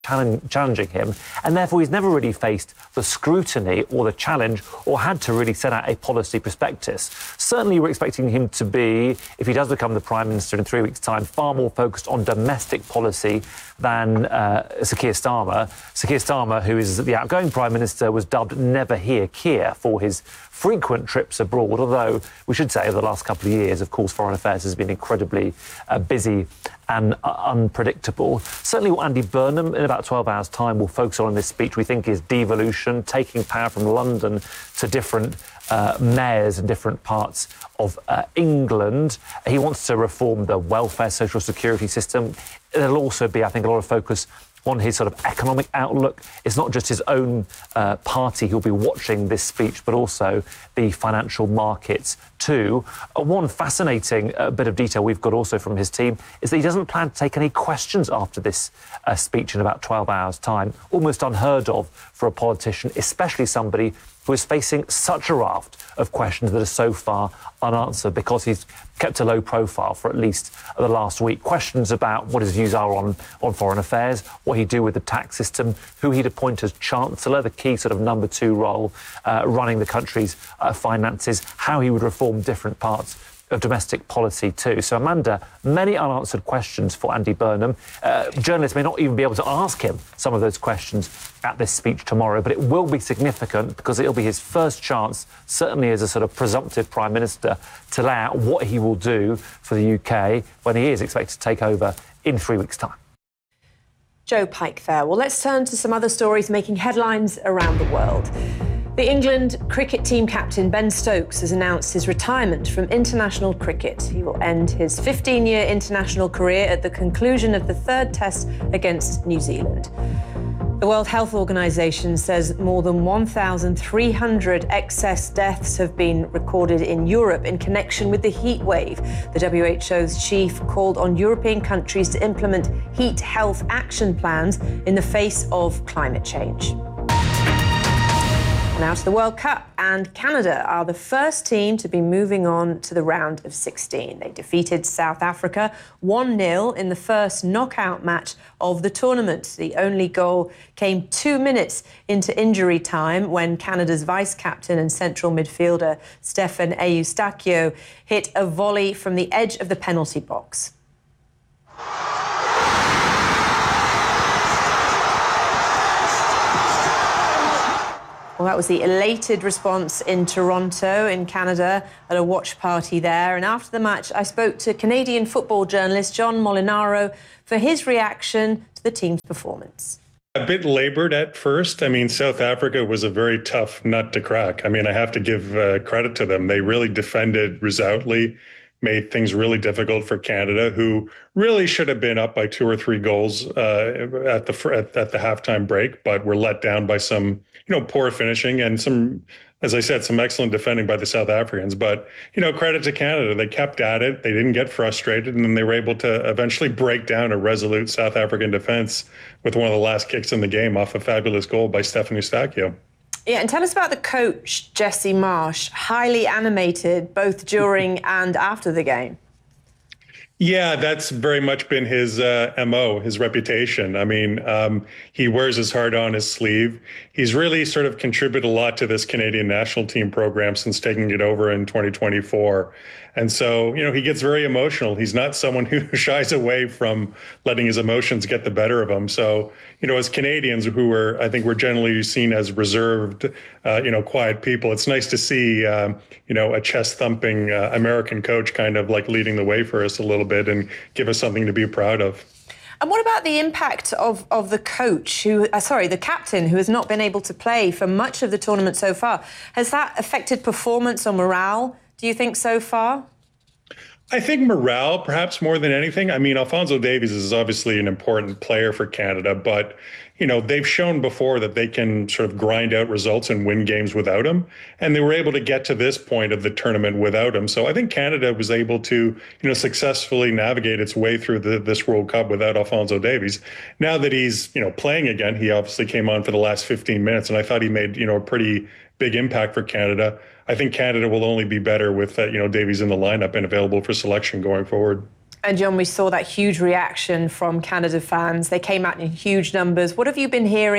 challenging him, and therefore he's never really faced the scrutiny or the challenge or had to really set out a policy prospectus. Certainly we're expecting him to be, if he does become the Prime Minister in 3 weeks' time, far more focused on domestic policy than Sir Keir Starmer. Sir Keir Starmer, who is the outgoing Prime Minister, was dubbed Never Hear Keir for his frequent trips abroad, although we should say over the last couple of years, of course, foreign affairs has been incredibly busy and unpredictable. Certainly what Andy Burnham, in about 12 hours' time, will focus on in this speech, we think, is devolution, taking power from London to different mayors in different parts of England. He wants to reform the welfare social security system. There'll also be, I think, a lot of focus on his sort of economic outlook. It's not just his own party who'll be watching this speech, but also the financial markets too. One fascinating bit of detail we've got also from his team is that he doesn't plan to take any questions after this speech in about 12 hours' time. Almost unheard of for a politician, especially somebody who is facing such a raft of questions that are so far unanswered because he's kept a low profile for at least the last week. Questions about what his views are on foreign affairs, what he'd do with the tax system, who he'd appoint as Chancellor, the key sort of number two role, running the country's finances, how he would reform different parts of domestic policy too. So, Amanda, many unanswered questions for Andy Burnham. Journalists may not even be able to ask him some of those questions at this speech tomorrow, but it will be significant because it'll be his first chance, certainly as a sort of presumptive Prime Minister, to lay out what he will do for the UK when he is expected to take over in 3 weeks' time. Joe Pike there. Well, let's turn to some other stories making headlines around the world. The England cricket team captain Ben Stokes has announced his retirement from international cricket. He will end his 15-year international career at the conclusion of the third test against New Zealand. The World Health Organization says more than 1,300 excess deaths have been recorded in Europe in connection with the heat wave. The WHO's chief called on European countries to implement heat health action plans in the face of climate change. Now to the World Cup, and Canada are the first team to be moving on to the round of 16. They defeated South Africa 1-0 in the first knockout match of the tournament. The only goal came 2 minutes into injury time when Canada's vice-captain and central midfielder Stephen Eustáquio hit a volley from the edge of the penalty box. Well, that was the elated response in Toronto, in Canada, at a watch party there. And after the match, I spoke to Canadian football journalist John Molinaro for his reaction to the team's performance. A bit labored at first. I mean, South Africa was a very tough nut to crack. I mean, I have to give credit to them. They really defended resolutely, made things really difficult for Canada, who really should have been up by 2 or 3 goals at the halftime break, but were let down by some, poor finishing and some, as I said, some excellent defending by the South Africans. But, credit to Canada. They kept at it. They didn't get frustrated, and then they were able to eventually break down a resolute South African defense with one of the last kicks in the game off a fabulous goal by Stephen Eustáquio. Yeah, and tell us about the coach, Jesse Marsch, highly animated both during and after the game. Yeah, that's very much been his MO, his reputation. I mean, he wears his heart on his sleeve. He's really sort of contributed a lot to this Canadian national team program since taking it over in 2024. And so, he gets very emotional. He's not someone who shies away from letting his emotions get the better of him. So, as Canadians who I think we're generally seen as reserved, quiet people, it's nice to see, a chest-thumping American coach kind of like leading the way for us a little bit and give us something to be proud of. And what about the impact of the coach, the captain, who has not been able to play for much of the tournament so far? Has that affected performance or morale, do you think, so far? I think morale, perhaps more than anything. I mean, Alphonso Davies is obviously an important player for Canada, but, they've shown before that they can sort of grind out results and win games without him. And they were able to get to this point of the tournament without him. So I think Canada was able to, successfully navigate its way through this World Cup without Alphonso Davies. Now that he's, playing again, he obviously came on for the last 15 minutes, and I thought he made, a pretty big impact for Canada. I think Canada will only be better with, Davies in the lineup and available for selection going forward. And John, we saw that huge reaction from Canada fans. They came out in huge numbers. What have you been hearing